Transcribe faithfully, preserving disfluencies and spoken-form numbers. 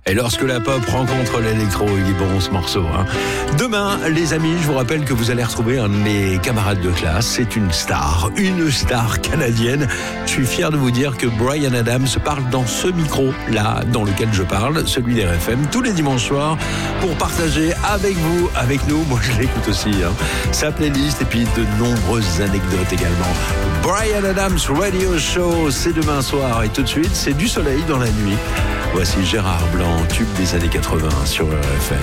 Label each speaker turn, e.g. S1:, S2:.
S1: Et lorsque la pop rencontre l'électro, il est bon ce morceau. Hein. Demain, les amis, je vous rappelle que vous allez retrouver un de mes camarades de classe. C'est une star, une star canadienne. Je suis fier de vous dire que Bryan Adams parle dans ce micro-là, dans lequel je parle, celui des R F M, tous les dimanches soirs, pour partager avec vous, avec nous, moi je l'écoute aussi, hein, sa playlist et puis de nombreuses anecdotes également. Bryan Adams Radio Show, c'est demain soir et tout de suite, c'est du soleil dans la nuit. Voici Gérard Blanc, tube des années quatre-vingts sur R F M.